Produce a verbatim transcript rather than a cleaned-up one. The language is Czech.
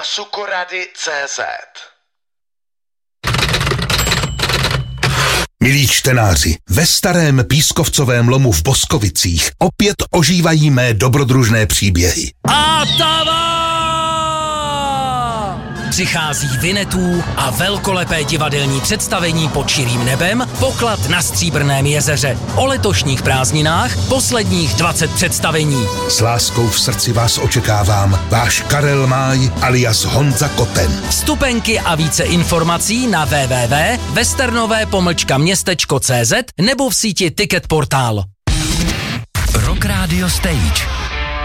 sukorady tečka cé zet. Milí čtenáři, ve starém pískovcovém lomu v Boskovicích opět ožívají mé dobrodružné příběhy. Atava! Přichází Vinetů a velkolepé divadelní představení pod širým nebem, poklad na Stříbrném jezeře. O letošních prázdninách posledních dvacet představení. S láskou v srdci vás očekávám, váš Karel Máj alias Honza Koten. Vstupenky a více informací na w w w tečka westernové pomlčka městečko tečka cé zet nebo v síti Ticket Portál. Rock Radio Stage.